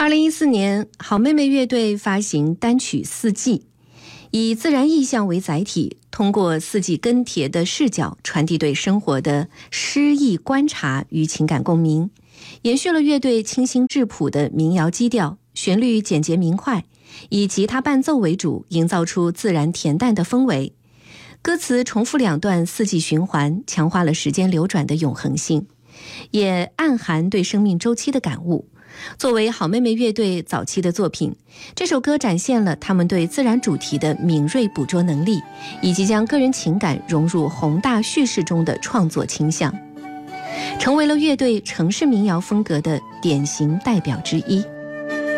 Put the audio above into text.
2014年，好妹妹乐队发行单曲《四季》，以自然意象为载体，通过四季更迭的视角，传递对生活的诗意观察与情感共鸣，延续了乐队清新质朴的民谣基调，旋律简洁明快，以吉他伴奏为主，营造出自然恬淡的氛围。歌词重复两段四季循环，强化了时间流转的永恒性，也暗含对生命周期的感悟。作为好妹妹乐队早期的作品，这首歌展现了他们对自然主题的敏锐捕捉能力，以及将个人情感融入宏大叙事中的创作倾向，成为了乐队城市民谣风格的典型代表之一。